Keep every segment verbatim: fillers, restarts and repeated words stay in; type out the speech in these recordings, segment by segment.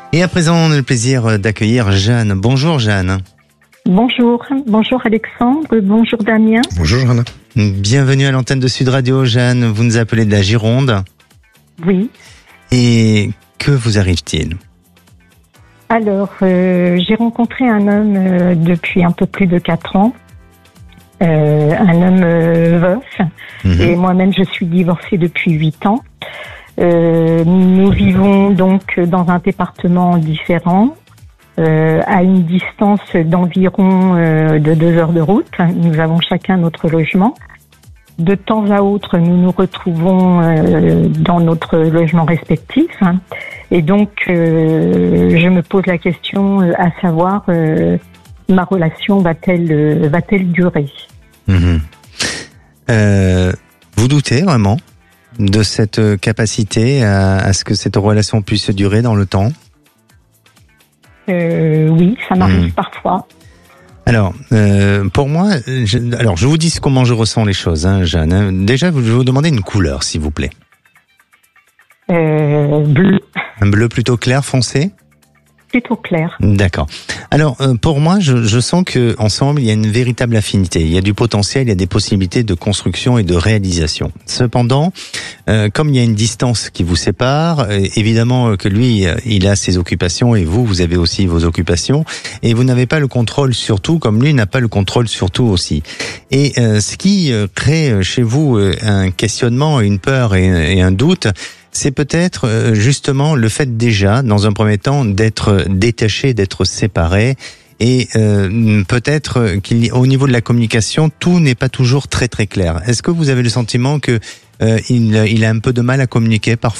Et à présent, on a le plaisir d'accueillir Jeanne. Bonjour Jeanne. Bonjour, bonjour Alexandre, bonjour Damien. Bonjour Jeanne. Bienvenue à l'antenne de Sud Radio, Jeanne. Vous nous appelez de la Gironde. Oui. Et que vous arrive-t-il ? Alors, euh, j'ai rencontré un homme euh, depuis un peu plus de quatre ans. Euh, un homme euh, veuf. Mmh. Et moi-même, je suis divorcée depuis huit ans. Euh, nous vivons donc dans un département différent, euh, à une distance d'environ euh, de deux heures de route. Nous avons chacun notre logement. De temps à autre, nous nous retrouvons euh, dans notre logement respectif. Et donc, euh, je me pose la question euh, à savoir, euh, ma relation va-t-elle, euh, va-t-elle durer ? Mmh. Euh, vous doutez vraiment de cette capacité à, à ce que cette relation puisse durer dans le temps ? euh, Oui, ça m'arrive mmh. parfois. Alors, euh, pour moi, je, alors je vous dis comment je ressens les choses, hein, Jeanne. Déjà, je vais vous demander une couleur, s'il vous plaît. Euh, bleu. Un bleu plutôt clair, foncé ? Plutôt clair. D'accord. Alors, euh, pour moi, je, je sens que ensemble, il y a une véritable affinité. Il y a du potentiel, il y a des possibilités de construction et de réalisation. Cependant, euh, comme il y a une distance qui vous sépare, euh, évidemment que lui, il a ses occupations et vous, vous avez aussi vos occupations, et vous n'avez pas le contrôle sur tout, comme lui n'a pas le contrôle sur tout aussi. Et euh, ce qui euh, crée chez vous euh, un questionnement, une peur et, et un doute, c'est peut-être euh, justement le fait déjà, dans un premier temps, d'être détaché, d'être séparé, et euh, peut-être qu'il y, au niveau de la communication, tout n'est pas toujours très très clair. Est-ce que vous avez le sentiment que euh, il, il a un peu de mal à communiquer parfois ?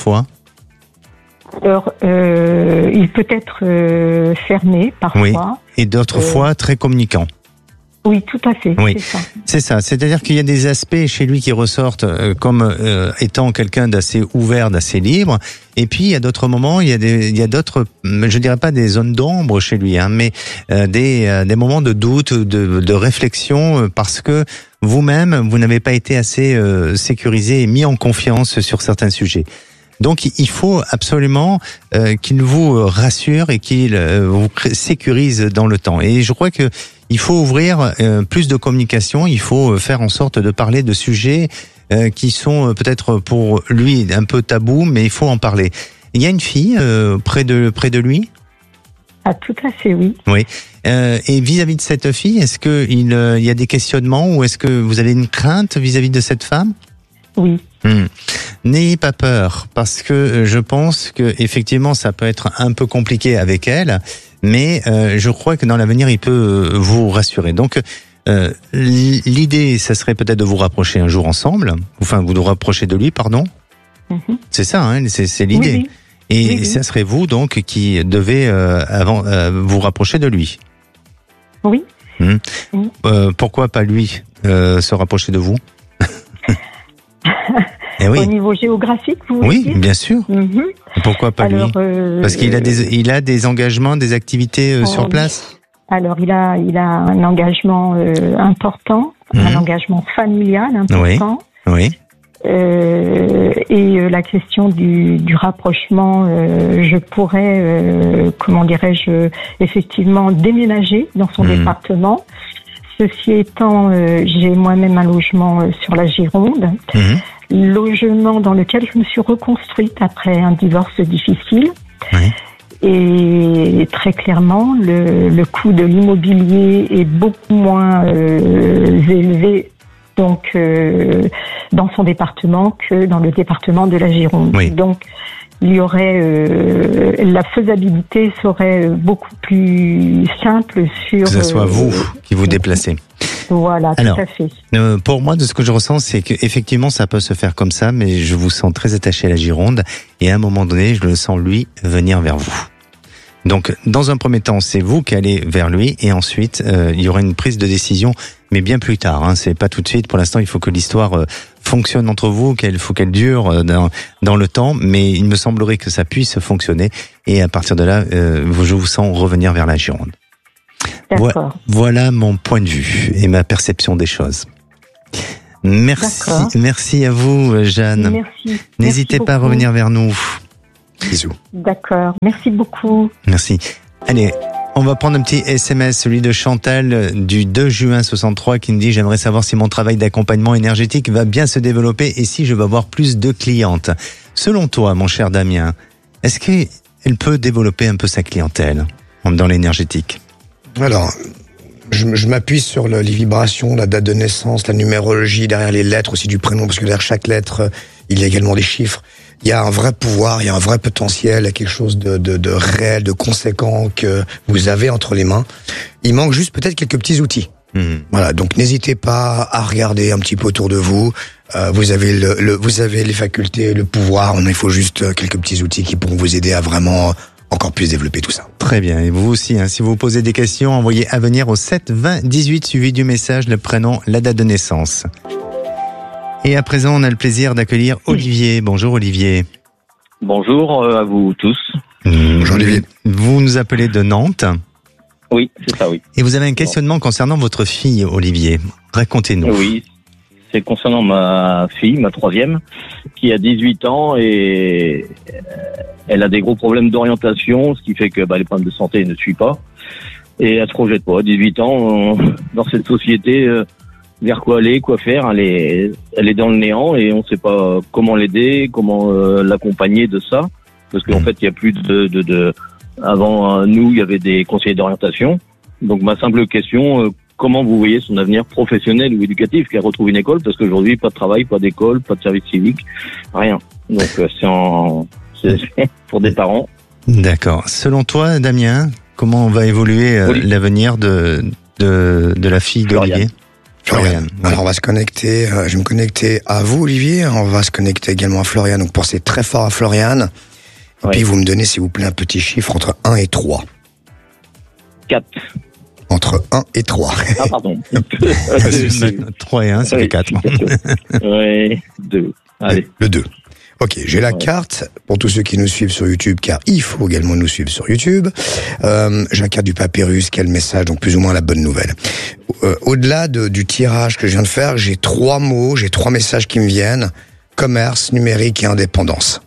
Alors, euh, il peut être euh, fermé parfois. Oui. Et d'autres euh... fois très communicant. Oui, tout à fait. Oui, c'est ça. C'est ça. C'est-à-dire qu'il y a des aspects chez lui qui ressortent euh, comme euh, étant quelqu'un d'assez ouvert, d'assez libre. Et puis il y a d'autres moments, il y a des, il y a d'autres, je dirais pas des zones d'ombre chez lui, hein, mais euh, des, euh, des moments de doute, de, de réflexion, euh, parce que vous-même, vous n'avez pas été assez euh, sécurisé et mis en confiance sur certains sujets. Donc il faut absolument euh, qu'il vous rassure et qu'il euh, vous sécurise dans le temps. Et je crois que il faut ouvrir euh, plus de communication, il faut faire en sorte de parler de sujets euh, qui sont peut-être pour lui un peu tabous, mais il faut en parler. Il y a une fille euh, près de près de lui ? Ah, tout à fait, oui. Oui. Euh, et vis-à-vis de cette fille, est-ce que il, euh, il y a des questionnements ou est-ce que vous avez une crainte vis-à-vis de cette femme ? Oui. Mmh. N'ayez pas peur, parce que je pense que effectivement ça peut être un peu compliqué avec elle, mais euh, je crois que dans l'avenir il peut vous rassurer. Donc euh, l'idée, ça serait peut-être de vous rapprocher un jour ensemble, enfin vous vous rapprocher de lui, pardon. Mmh. C'est ça, hein, c'est, c'est l'idée. Oui, oui. Et oui, oui. Ça serait vous donc qui devez euh, avant euh, vous rapprocher de lui. Oui. Mmh. Oui. Euh, pourquoi pas lui euh, se rapprocher de vous? Eh oui. Au niveau géographique, vous Oui, dire bien sûr. Mm-hmm. Pourquoi pas Alors, lui euh, Parce qu'il a des, il a des engagements, des activités euh, euh, sur place. Alors, il a, il a un engagement euh, important, mm-hmm. un engagement familial important. Oui. Oui. Euh, et euh, la question du, du rapprochement, euh, je pourrais, euh, comment dirais-je, effectivement déménager dans son mm-hmm. département. Ceci étant, euh, j'ai moi-même un logement euh, sur la Gironde, mmh. logement dans lequel je me suis reconstruite après un divorce difficile. Oui. Et très clairement, le, le coût de l'immobilier est beaucoup moins euh, élevé donc euh, dans son département que dans le département de la Gironde. Oui. Donc, il y aurait euh, la faisabilité serait beaucoup plus simple sur que ce soit vous euh, qui vous déplacez. Voilà, Alors, tout à fait. Euh, pour moi, de ce que je ressens, c'est que effectivement, ça peut se faire comme ça, mais je vous sens très attaché à la Gironde, et à un moment donné, je le sens lui venir vers vous. Donc, dans un premier temps, c'est vous qui allez vers lui, et ensuite, euh, il y aura une prise de décision, mais bien plus tard. Hein, c'est pas tout de suite. Pour l'instant, il faut que l'histoire euh, fonctionne entre vous, qu'il faut qu'elle dure euh, dans, dans le temps. Mais il me semblerait que ça puisse fonctionner, et à partir de là, euh, je vous sens revenir vers la Gironde. D'accord. Voilà mon point de vue et ma perception des choses. Merci, D'accord. merci à vous, Jeanne. Merci. N'hésitez merci pas à revenir vers nous. Bisous. D'accord. Merci beaucoup. Merci. Allez, on va prendre un petit S M S, celui de Chantal du deux juin soixante-trois qui me dit « J'aimerais savoir si mon travail d'accompagnement énergétique va bien se développer et si je vais avoir plus de clientes. » Selon toi, mon cher Damien, est-ce qu'elle peut développer un peu sa clientèle dans l'énergétique? Alors, je, je m'appuie sur le, les vibrations, la date de naissance, la numérologie, derrière les lettres aussi du prénom, parce que derrière chaque lettre, il y a également des chiffres. Il y a un vrai pouvoir, il y a un vrai potentiel, il y a quelque chose de, de, de réel, de conséquent que vous avez entre les mains. Il manque juste peut-être quelques petits outils. Mmh. Voilà, donc n'hésitez pas à regarder un petit peu autour de vous. Euh, vous avez le, le, vous avez les facultés, le pouvoir. Il faut juste quelques petits outils qui pourront vous aider à vraiment encore plus développer tout ça. Très bien. Et vous aussi, hein, si vous vous posez des questions, envoyez à venir au sept vingt dix-huit suivi du message, le prénom, la date de naissance. Et à présent, on a le plaisir d'accueillir Olivier. Bonjour Olivier. Bonjour à vous tous. Bonjour Olivier. Vous nous appelez de Nantes. Oui, c'est ça, oui. Et vous avez un questionnement concernant votre fille, Olivier. Racontez-nous. Oui, c'est concernant ma fille, ma troisième, qui a dix-huit ans et elle a des gros problèmes d'orientation, ce qui fait que bah, les problèmes de santé ne suivent pas. Et elle se projette pas. dix-huit ans, dans cette société, euh, vers quoi aller, quoi faire, elle est, elle est dans le néant et on ne sait pas comment l'aider, comment euh, l'accompagner de ça. Parce qu'en mmh. fait, il n'y a plus de... de, de Avant nous, il y avait des conseillers d'orientation. Donc ma simple question, euh, comment vous voyez son avenir professionnel ou éducatif, qu'elle retrouve une école? Parce qu'aujourd'hui, pas de travail, pas d'école, pas de service civique, rien. Donc euh, c'est, en, c'est pour des parents. D'accord. Selon toi, Damien, comment va évoluer euh, oui. l'avenir de, de, de la fille d'Olivier? Floriane. Ouais. Alors on va se connecter, euh, je vais me connecter à vous Olivier, on va se connecter également à Floriane, donc pensez très fort à Floriane. Et oui. Puis vous me donnez, s'il vous plaît, un petit chiffre entre un et trois. quatre. Entre un et trois. Ah, pardon. trois et un, ça oui, fait quatre. Oui, deux. Allez. Le deux. Ok, j'ai la ouais. carte pour tous ceux qui nous suivent sur YouTube, car il faut également nous suivre sur YouTube. Euh, j'ai la carte du papyrus, quel message, donc plus ou moins la bonne nouvelle. Euh, au-delà de, du tirage que je viens de faire, j'ai trois mots, j'ai trois messages qui me viennent. Commerce, numérique et indépendance.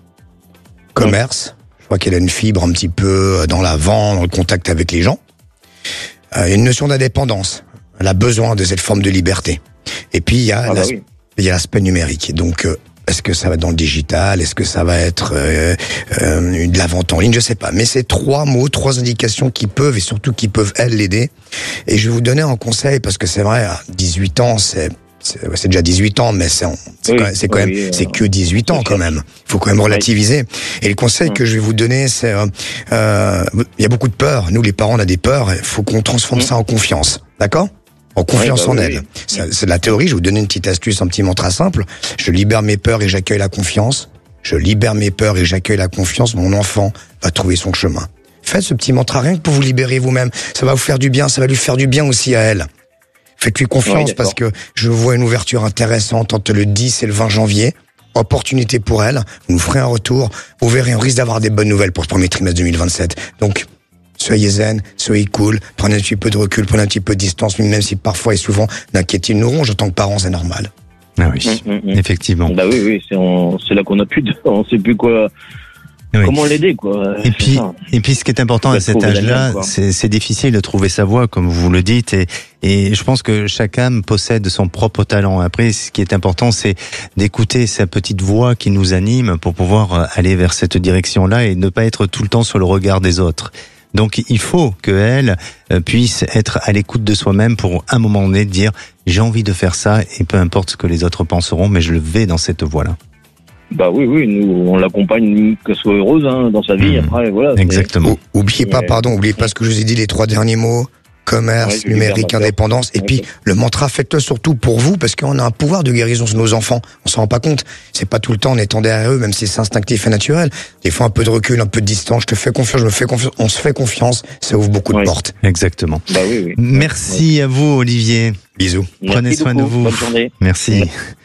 Commerce, je crois qu'elle a une fibre un petit peu dans la vente, dans le contact avec les gens. Euh, il y a une notion d'indépendance. Elle a besoin de cette forme de liberté. Et puis il y a, ah bah oui. il y a l'aspect numérique. Donc euh, est-ce que ça va être dans le digital? Est-ce que ça va être euh, euh, de la vente en ligne? Je sais pas. Mais c'est trois mots, trois indications qui peuvent et surtout qui peuvent elles l'aider. Et je vais vous donner un conseil parce que c'est vrai, à dix-huit ans, c'est C'est, c'est déjà dix-huit ans, mais c'est, c'est oui, quand même, c'est, quand même oui, c'est que dix-huit ans quand même. Il faut quand même relativiser. Et le conseil oui. que je vais vous donner, c'est, il euh, y a beaucoup de peurs. Nous, les parents, on a des peurs. Il faut qu'on transforme oui. ça en confiance. D'accord? En confiance oui, bah, en oui, elle. Oui. C'est, c'est de la théorie. Je vais vous donner une petite astuce, un petit mantra simple. Je libère mes peurs et j'accueille la confiance. Je libère mes peurs et j'accueille la confiance. Mon enfant va trouver son chemin. Faites ce petit mantra rien que pour vous libérer vous-même. Ça va vous faire du bien. Ça va lui faire du bien aussi à elle. Faites-lui confiance oui, parce que je vois une ouverture intéressante entre le dix et le vingt janvier. Opportunité pour elle. Vous nous ferez un retour. Vous verrez, on risque d'avoir des bonnes nouvelles pour ce premier trimestre deux mille vingt-sept. Donc, soyez zen, soyez cool. Prenez un petit peu de recul, prenez un petit peu de distance, même si parfois et souvent l'inquiétude nous ronge en tant que parents, c'est normal. Ah oui, mmh, mmh. effectivement. Bah oui, oui, c'est, on, c'est là qu'on a plus de, on sait plus quoi. Oui. Comment l'aider, quoi. Et puis, et puis, ce qui est important à cet âge-là, c'est, c'est difficile de trouver sa voie, comme vous le dites, et, et je pense que chaque âme possède son propre talent. Après, ce qui est important, c'est d'écouter sa petite voix qui nous anime pour pouvoir aller vers cette direction-là et ne pas être tout le temps sur le regard des autres. Donc, il faut qu'elle puisse être à l'écoute de soi-même pour, à un moment donné, dire « j'ai envie de faire ça et peu importe ce que les autres penseront, mais je le vais dans cette voie-là ». Bah oui, oui, nous, on l'accompagne, qu'elle soit heureuse hein, dans sa vie. Mmh. Après, voilà. Exactement. O- oubliez pas, pardon, oubliez pas ce que je vous ai dit, les trois derniers mots. Commerce, ouais, numérique, indépendance. Et okay. puis, le mantra, faites-le surtout pour vous, parce qu'on a un pouvoir de guérison sur nos enfants. On s'en rend pas compte. C'est pas tout le temps en étant derrière eux, même si c'est instinctif et naturel. Des fois, un peu de recul, un peu de distance. Je te fais confiance, je me fais confiance. On se fait confiance. Ça ouvre beaucoup ouais. de portes. Exactement. Bah oui, oui. Merci ouais. à vous, Olivier. Bisous. Prenez Merci soin beaucoup. de vous. Bonne journée. Merci.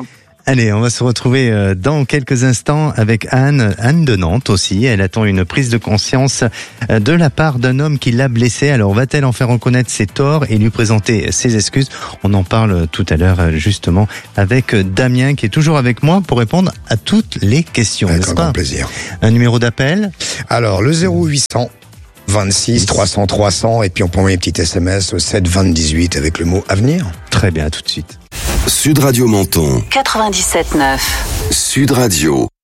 Allez, on va se retrouver dans quelques instants avec Anne, Anne de Nantes aussi. Elle attend une prise de conscience de la part d'un homme qui l'a blessée. Alors, va-t-elle en faire reconnaître ses torts et lui présenter ses excuses? On en parle tout à l'heure, justement, avec Damien, qui est toujours avec moi pour répondre à toutes les questions. Avec un grand plaisir. Un numéro d'appel? Alors, le zéro huit cent vingt-six trois cents trois cents, et puis on peut envoyer un petit S M S au sept vingt dix-huit avec le mot avenir. Très bien, à tout de suite. Sud Radio Menton quatre-vingt-dix-sept neuf. Sud Radio.